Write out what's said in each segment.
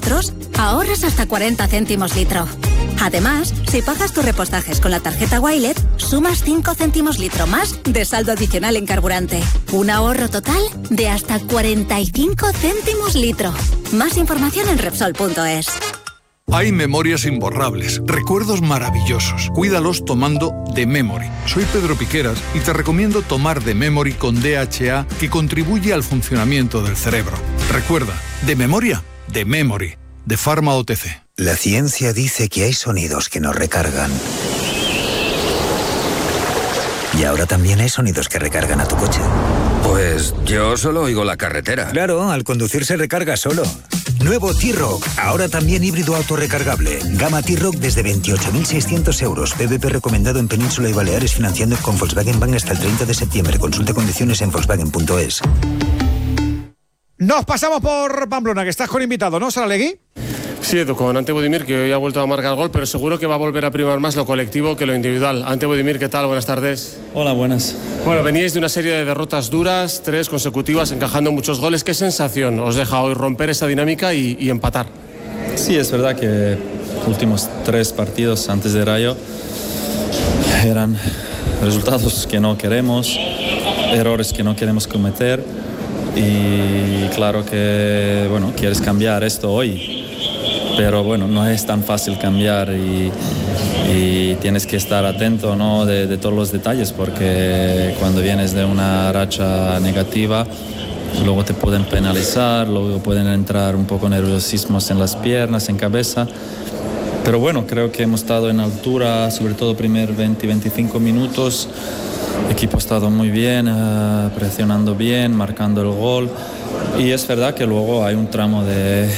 litros, ahorras hasta 40 céntimos litro. Además, si pagas tus repostajes con la tarjeta Wilet, sumas 5 céntimos litro más de saldo adicional en carburante. Un ahorro total de hasta 45 céntimos litro. Más información en Repsol.es. Hay memorias imborrables, recuerdos maravillosos. Cuídalos tomando The Memory. Soy Pedro Piqueras y te recomiendo tomar The Memory con DHA, que contribuye al funcionamiento del cerebro. Recuerda, de memoria, The Memory, de Pharma OTC. La ciencia dice que hay sonidos que nos recargan. Y ahora también hay sonidos que recargan a tu coche. Pues yo solo oigo la carretera. Claro, al conducir se recarga solo. Nuevo T-Roc, ahora también híbrido autorrecargable. Gama T-Roc desde 28.600 euros. PVP recomendado en Península y Baleares, financiando con Volkswagen Bank hasta el 30 de septiembre. Consulta condiciones en Volkswagen.es. Nos pasamos por Pamplona, que estás con invitado, ¿no, Saralegui? Sí, Edu, con Ante Budimir, que hoy ha vuelto a marcar gol, pero seguro que va a volver a primar más lo colectivo que lo individual. Ante Budimir, ¿qué tal? Buenas tardes. Hola, buenas. Bueno, veníais de una serie de derrotas duras, 3 consecutivas, encajando muchos goles. ¿Qué sensación os deja hoy romper esa dinámica y empatar? Sí, es verdad que los últimos 3 partidos antes de Rayo eran resultados que no queremos, errores que no queremos cometer, y claro que, bueno, quieres cambiar esto hoy. Pero bueno, no es tan fácil cambiar y tienes que estar atento, ¿no?, de todos los detalles, porque cuando vienes de una racha negativa, luego te pueden penalizar, luego pueden entrar un poco nerviosismos en las piernas, en cabeza. Pero bueno, creo que hemos estado en altura, sobre todo primer 20-25 minutos. El equipo ha estado muy bien, presionando bien, marcando el gol. Y es verdad que luego hay un tramo de,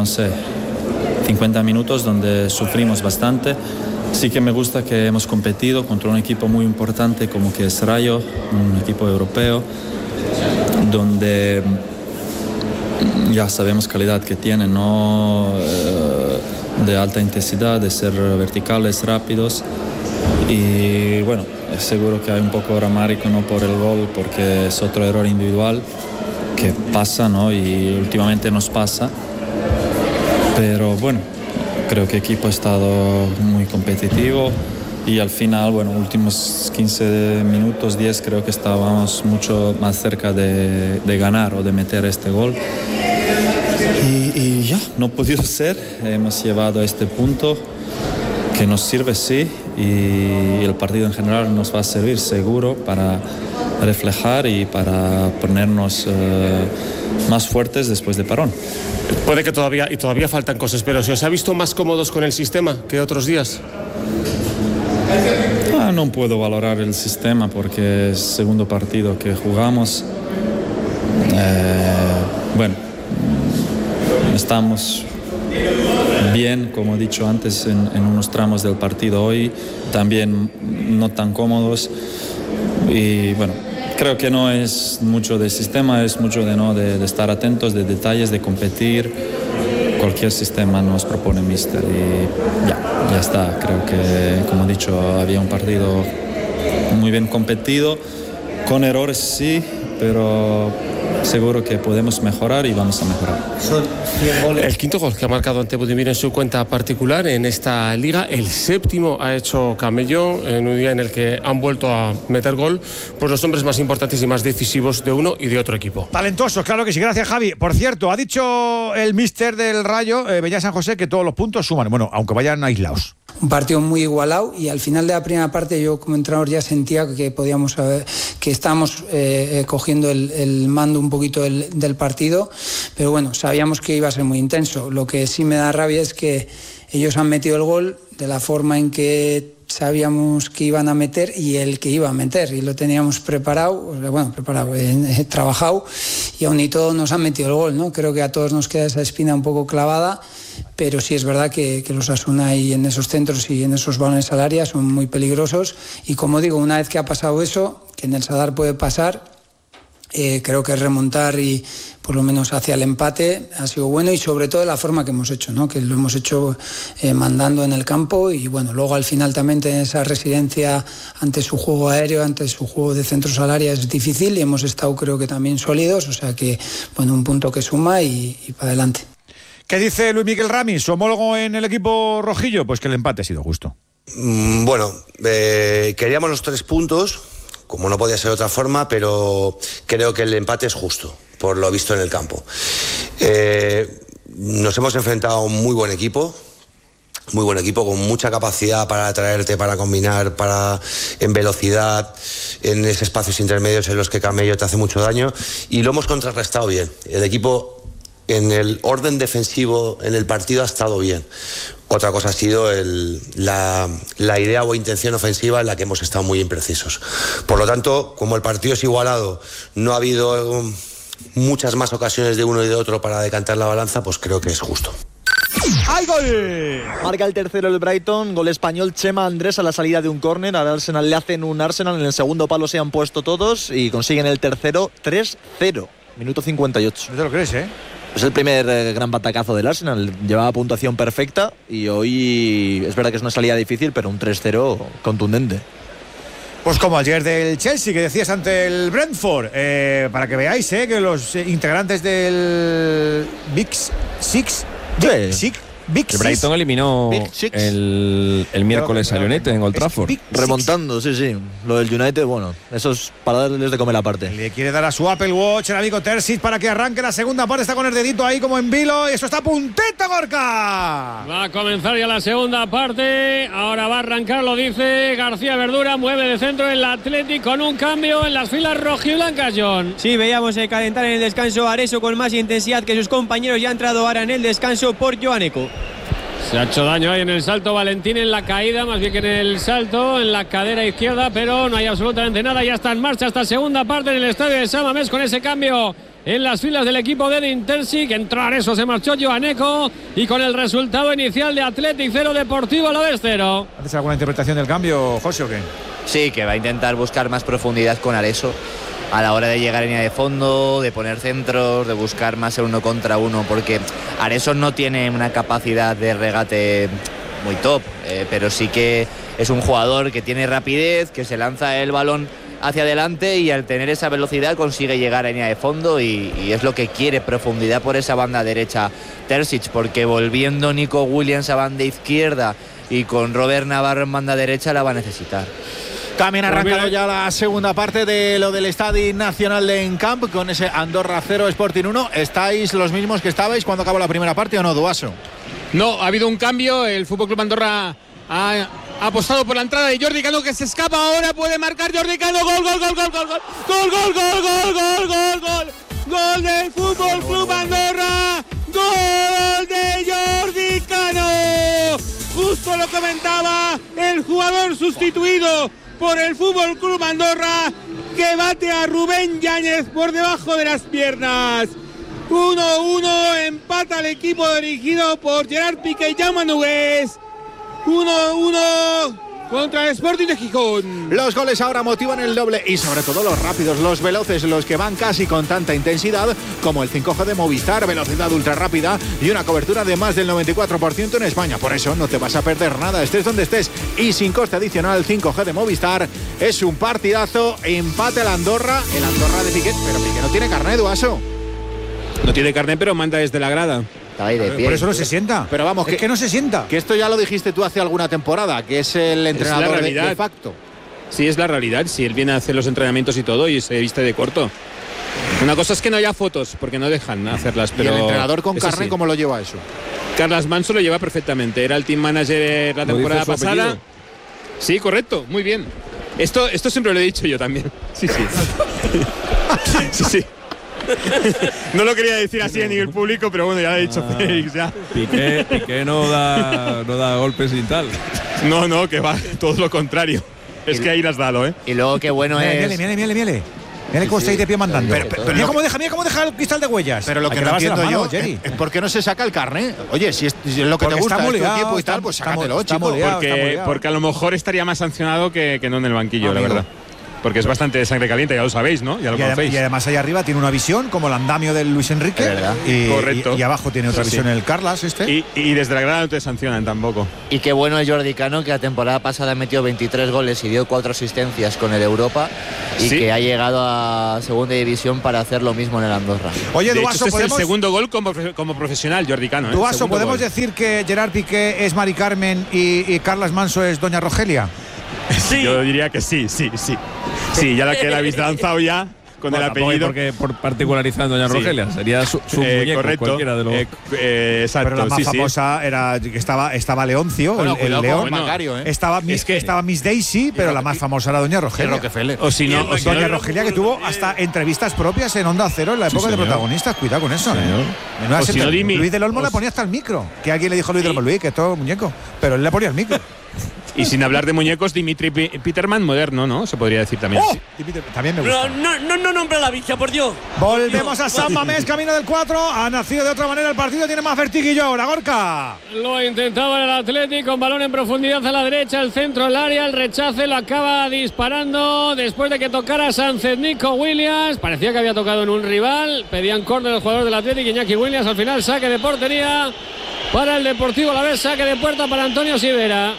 50 minutos donde sufrimos bastante. Sí que me gusta que hemos competido contra un equipo muy importante como que es Rayo, un equipo europeo, donde ya sabemos calidad que tienen, ¿no? De alta intensidad, de ser verticales, rápidos. Y bueno, seguro que hay un poco dramático, ¿no?, por el gol, porque es otro error individual que pasa, ¿no?, y últimamente nos pasa. Pero bueno, creo que el equipo ha estado muy competitivo y al final, bueno, últimos 15 minutos, 10, creo que estábamos mucho más cerca de ganar o de meter este gol. Y ya, no ha podido ser. Hemos llevado a este punto que nos sirve, sí, y el partido en general nos va a servir seguro para reflejar y para ponernos más fuertes después de parón. Puede que todavía faltan cosas, pero ¿se os ha visto más cómodos con el sistema que otros días? No puedo valorar el sistema porque es el segundo partido que jugamos. Bueno, estamos bien, como he dicho antes, en unos tramos del partido hoy, también no tan cómodos. Y bueno, creo que no es mucho de sistema, es mucho de estar atentos, de detalles, de competir. Cualquier sistema nos propone míster y ya está. Creo que, como he dicho, había un partido muy bien competido, con errores sí, pero seguro que podemos mejorar y vamos a mejorar. El quinto gol que ha marcado Ante Budimir en su cuenta particular en esta liga, el séptimo ha hecho Camello en un día en el que han vuelto a meter gol pues los hombres más importantes y más decisivos de uno y de otro equipo. Talentosos, claro que sí, gracias Javi. Por cierto, ha dicho el míster del Rayo, Beñat San José, que todos los puntos suman, bueno, aunque vayan aislados. Un partido muy igualado y al final de la primera parte yo como entrenador ya sentía que podíamos que estábamos cogiendo el mando un poquito del partido, pero bueno, sabíamos que iba a ser muy intenso. Lo que sí me da rabia es que ellos han metido el gol de la forma en que sabíamos que iban a meter y el que iba a meter, y lo teníamos preparado, trabajado, y aún y todo nos han metido el gol, ¿no? Creo que a todos nos queda esa espina un poco clavada, pero sí es verdad que los Osasuna ahí en esos centros y en esos balones al área son muy peligrosos, y como digo, una vez que ha pasado eso, que en el Sadar puede pasar, creo que remontar y por lo menos hacia el empate ha sido bueno, y sobre todo la forma que hemos hecho, ¿no? Que lo hemos hecho mandando en el campo, y bueno, luego al final también tener esa residencia ante su juego aéreo, ante su juego de centros al área es difícil, y hemos estado creo que también sólidos, o sea que bueno, un punto que suma y para adelante. ¿Qué dice Luis Miguel Ramis, su homólogo en el equipo rojillo? Pues que el empate ha sido justo. Bueno, queríamos los 3 puntos, como no podía ser de otra forma, pero creo que el empate es justo, por lo visto en el campo. Nos hemos enfrentado a un muy buen equipo con mucha capacidad para atraerte, para combinar, en velocidad, en esos espacios intermedios en los que Camello te hace mucho daño, y lo hemos contrarrestado bien. El equipo en el orden defensivo en el partido ha estado bien. Otra cosa ha sido la idea o intención ofensiva en la que hemos estado muy imprecisos. Por lo tanto, como el partido es igualado, no ha habido muchas más ocasiones de uno y de otro para decantar la balanza, pues creo que es justo. ¡Hay gol! Marca el tercero el Brighton, gol español, Chema Andrés a la salida de un córner. Al Arsenal le hacen un Arsenal, en el segundo palo se han puesto todos y consiguen el tercero 3-0, minuto 58. ¿No te lo crees, Es el primer gran batacazo del Arsenal, llevaba puntuación perfecta y hoy es verdad que es una salida difícil, pero un 3-0 contundente. Pues como ayer del Chelsea, que decías ante el Brentford, para que veáis que los integrantes del Big Six, el Brighton eliminó el miércoles al United en Old Trafford. Remontando, sí. Lo del United, bueno, eso es para darles de comer aparte. Le quiere dar a su Apple Watch el amigo Terzic para que arranque la segunda parte. Está con el dedito ahí como en vilo. Y eso está puntito, Gorka. Va a comenzar ya la segunda parte. Ahora va a arrancar, lo dice García Verdura. Mueve de centro el Athletic con un cambio en las filas rojiblancas, John. Sí, veíamos calentar en el descanso Areso con más intensidad que sus compañeros. Ya ha entrado ahora en el descanso por Joaneco. Se ha hecho daño ahí en el salto Valentín, en la caída, más bien que en el salto, en la cadera izquierda, pero no hay absolutamente nada. Ya está en marcha esta segunda parte en el estadio de San Mamés con ese cambio en las filas del equipo de Edin Terzic. Entró Areso, se marchó Joaneco y con el resultado inicial de Athletic 0, Deportivo Alavés 0. ¿Haces alguna interpretación del cambio, José, o qué? Sí, que va a intentar buscar más profundidad con Areso a la hora de llegar en línea de fondo, de poner centros, de buscar más el 1 contra 1, porque Areso no tiene una capacidad de regate muy top, pero sí que es un jugador que tiene rapidez, que se lanza el balón hacia adelante y al tener esa velocidad consigue llegar a línea de fondo y es lo que quiere, profundidad por esa banda derecha Terzic, porque volviendo Nico Williams a banda izquierda y con Robert Navarro en banda derecha la va a necesitar. También ha arrancado ya la segunda parte de lo del Estadio Nacional de Encamp con ese Andorra 0, Sporting 1. ¿Estáis los mismos que estabais cuando acabó la primera parte o no, Duaso? No, ha habido un cambio. El FC Andorra ha apostado por la entrada de Jordi Cano, que se escapa ahora, puede marcar Jordi Cano. Gol del FC Andorra. Gol de Jordi Cano. Justo lo comentaba el jugador sustituido por el FC Andorra, que bate a Rubén Yáñez por debajo de las piernas. 1-1, empata el equipo dirigido por Gerard Piqué y Jaume Nogués. 1-1 contra el Sporting de Gijón. Los goles ahora motivan el doble y sobre todo los rápidos, los veloces, los que van casi con tanta intensidad como el 5G de Movistar, velocidad ultra rápida y una cobertura de más del 94% en España. Por eso no te vas a perder nada, estés donde estés y sin coste adicional. 5G de Movistar, es un partidazo. Empate el Andorra de Piqué, pero Piqué no tiene carnet, Duaso. No tiene carnet, pero manda desde la grada. Ahí de pie. Por eso no se sienta. Pero vamos, es que no se sienta. Que esto ya lo dijiste tú hace alguna temporada, que es el entrenador de facto. Sí, es la realidad. Si él viene a hacer los entrenamientos y todo y se viste de corto. Una cosa es que no haya fotos, porque no dejan hacerlas. Pero ¿y el entrenador con carnet cómo lo lleva eso? Carlas Manso lo lleva perfectamente. Era el team manager la temporada pasada. Sí, correcto, muy bien. Esto siempre lo he dicho yo también. Sí. Sí. No lo quería decir así a nivel público, pero bueno, ya lo he dicho Félix, ya. Piqué no da golpes ni tal. No, que va, todo lo contrario. Es que ahí las has dado, ¿eh? Y luego qué bueno es... Mire. Mira cómo está ahí de pie mandando. Pero mira cómo deja el cristal de huellas. Pero lo que no entiendo yo es por qué no se saca el carnet. Oye, si es lo que te gusta, es tu equipo y tal, pues sácatelo, chico. Porque a lo mejor estaría más sancionado que no en el banquillo, la verdad. porque es bastante de sangre caliente, ya lo sabéis, ¿no? Ya lo conocéis. Y además allá arriba tiene una visión como el andamio del Luis Enrique. Correcto. Y abajo tiene otra visión el Carlas Y desde la grada no te sancionan tampoco. Y qué bueno el Jordi Cano, que la temporada pasada metió 23 goles y dio 4 asistencias con el Europa, y que ha llegado a segunda división para hacer lo mismo en el Andorra. Oye, Duaso, este es el segundo gol como profesional, Jordi Cano. Duaso, ¿podemos decir que Gerard Piqué es Mari Carmen y Carlas Manso es Doña Rogelia? Sí. Yo diría que sí. Sí, ya la que la habéis lanzado ya con el apellido. Porque por particularizar Doña Rogelia, sería su muñeco, correcto, cualquiera de los. Exacto. Pero la más famosa era que estaba Leoncio, el León. Macario, Estaba Miss Daisy, pero la más famosa era Doña Rogelia. O si no, Doña Rogelia, que tuvo hasta entrevistas propias en Onda Cero en la época de protagonistas. Cuidado con eso. Luis del Olmo le ponía hasta el micro. Que alguien le dijo a Luis del Olmo, Luis, que esto es muñeco. Pero él le ponía el micro. Y sin hablar de muñecos, Dimitri Peterman moderno, ¿no? Se podría decir también. ¡Oh! También me gusta. No nombra la bicha, por Dios. Volvemos a San Mamés, camino del 4. Ha nacido de otra manera el partido, tiene más vertiguillo ahora, Gorka. Lo intentaba el Atlético, con balón en profundidad a la derecha, el centro, el área, el rechace, lo acaba disparando después de que tocara Sánchez. Nico Williams, parecía que había tocado en un rival, pedían córner el jugador del Atlético, Iñaki Williams, al final saque de portería para el Deportivo Alavés, saque de puerta para Antonio Sivera.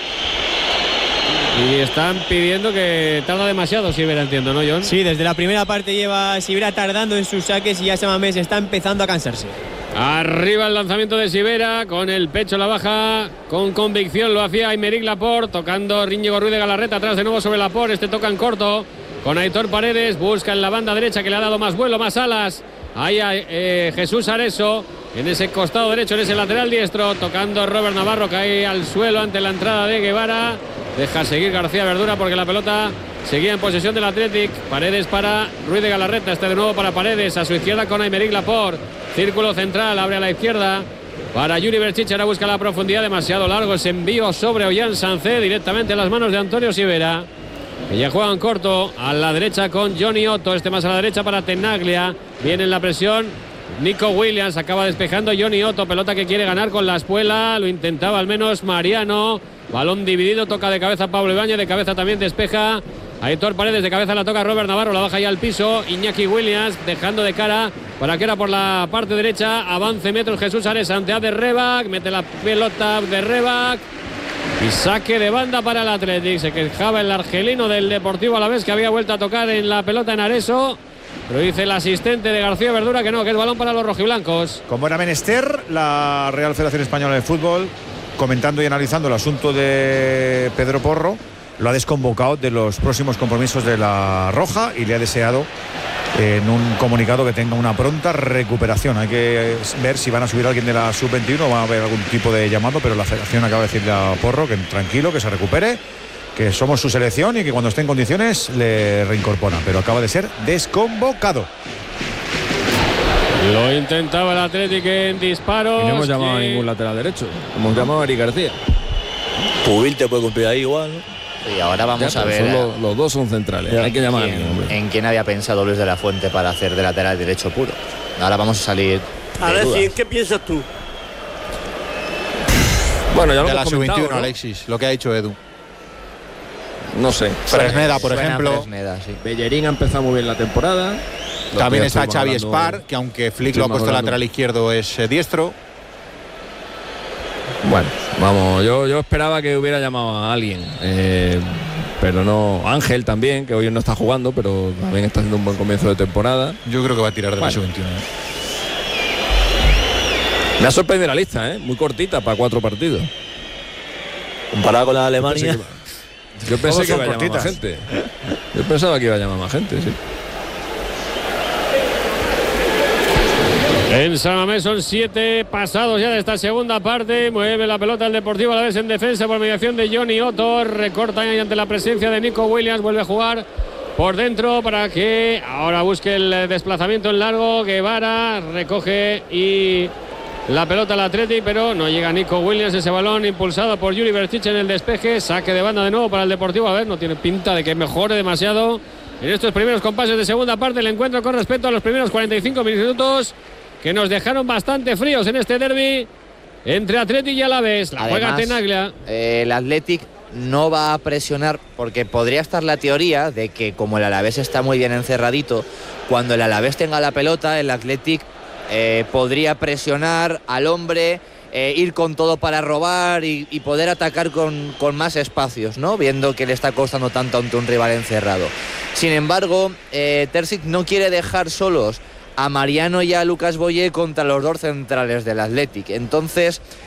Y están pidiendo que tarda demasiado Sivera, entiendo, ¿no, John? Sí, desde la primera parte lleva Sivera tardando en sus saques y ya San Mamés está empezando a cansarse. Arriba el lanzamiento de Sivera, con el pecho a la baja, con convicción lo hacía Aymeric Laporte, tocando Íñigo Ruiz de Galarreta, atrás de nuevo sobre Laporte, toca en corto, con Aitor Paredes, busca en la banda derecha que le ha dado más vuelo, más alas, ahí Jesús Areso, en ese costado derecho, en ese lateral diestro, tocando Robert Navarro, cae al suelo ante la entrada de Guevara. Deja seguir García Verdura porque la pelota seguía en posesión del Athletic. Paredes para Ruiz de Galarreta, de nuevo para Paredes, a su izquierda con Aymeric Laporte. Círculo central, abre a la izquierda para Yuri Berchiche, ahora busca la profundidad, demasiado largo ese envío sobre Ollán Sancé, directamente en las manos de Antonio Sivera. Que ya juega en corto, a la derecha con Johnny Otto, más a la derecha para Tenaglia. Viene en la presión Nico Williams, acaba despejando Johnny Otto, pelota que quiere ganar con la espuela, lo intentaba al menos Mariano. Balón dividido, toca de cabeza Pablo Ibáñez, de cabeza también despeja Aitor Paredes, de cabeza la toca Robert Navarro, la baja ya al piso, Iñaki Williams dejando de cara para que era por la parte derecha, avance metros Jesús Ares ante de Rebac, mete la pelota de Rebac y saque de banda para el Athletic. Se quejaba el argelino del Deportivo Alavés que había vuelto a tocar en la pelota en Areso, pero dice el asistente de García Verdura que no, que es balón para los rojiblancos. Como era menester, la Real Federación Española de Fútbol, comentando y analizando el asunto de Pedro Porro, lo ha desconvocado de los próximos compromisos de la Roja y le ha deseado en un comunicado que tenga una pronta recuperación. Hay que ver si van a subir a alguien de la Sub-21 o va a haber algún tipo de llamado, pero la Federación acaba de decirle a Porro que tranquilo, que se recupere, que somos su selección y que cuando esté en condiciones le reincorporan, pero acaba de ser desconvocado. Lo intentaba el Atlético en disparos. Y no hemos llamado a ningún lateral derecho. Hemos llamado a Eric García. Pubil te puede cumplir ahí igual, ¿no? Y ahora vamos a ver. Los dos son centrales. Hay que llamar a alguien, hombre. ¿En quién había pensado Luis de la Fuente para hacer de lateral derecho puro? Ahora vamos a salir. A ver, ¿en qué piensas tú? Bueno, ya lo de hemos la comentado, Sub-21, ¿no? Alexis, lo que ha dicho Edu. No sé. Fresneda, por ejemplo. Fresneda, sí. Bellerín ha empezado muy bien la temporada. También está Xavi Spar, que aunque Flick lo ha puesto lateral izquierdo, es diestro. Bueno, vamos, yo esperaba que hubiera llamado a alguien, pero no. Ángel también, que hoy no está jugando, pero también está haciendo un buen comienzo de temporada. Yo creo que va a tirar de la Sub-21. Me ha sorprendido la lista, muy cortita para 4 partidos. Comparado con la de Alemania. Yo pensé que iba a llamar más gente. Yo pensaba que iba a llamar más gente, sí. En San Mamés son 7 pasados ya de esta segunda parte. Mueve la pelota el Deportivo Alavés en defensa por mediación de Johnny Otto. Recorta ahí ante la presencia de Nico Williams. Vuelve a jugar por dentro para que ahora busque el desplazamiento en largo. Guevara recoge y la pelota al Athletic, pero no llega Nico Williams. Ese balón impulsado por Yuri Berchiche en el despeje. Saque de banda de nuevo para el Deportivo Alavés. No tiene pinta de que mejore demasiado en estos primeros compases de segunda parte el encuentro con respecto a los primeros 45 minutos. Que nos dejaron bastante fríos en este derbi entre Athletic y Alavés. La juega Tenaglia. El Athletic no va a presionar, porque podría estar la teoría de que como el Alavés está muy bien encerradito, cuando el Alavés tenga la pelota, el Athletic podría presionar al hombre, ir con todo para robar y poder atacar con más espacios, ¿no? Viendo que le está costando tanto ante un rival encerrado. Sin embargo, Terzic no quiere dejar solos a Mariano y a Lucas Boyé contra los dos centrales del Athletic. Entonces